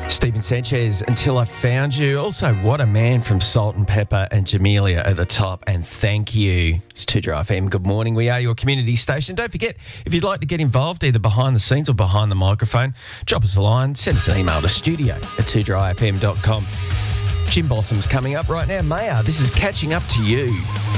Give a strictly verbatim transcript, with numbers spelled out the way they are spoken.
Stephen Sanchez, Until I Found You. Also, What a Man from Salt and Pepper and Jamelia at the top. And thank you. It's two Dry F M. Good morning. We are your community station. Don't forget, if you'd like to get involved either behind the scenes or behind the microphone, drop us a line, send us an email to studio at two dry f m dot com. Jim Blossom's coming up right now. Maya, this is Catching Up to You.